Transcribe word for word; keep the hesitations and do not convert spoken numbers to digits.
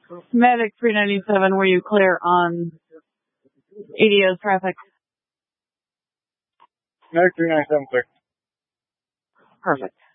Medic three ninety-seven, were you clear on A D O's traffic? Medic three ninety-seven, clear. Perfect.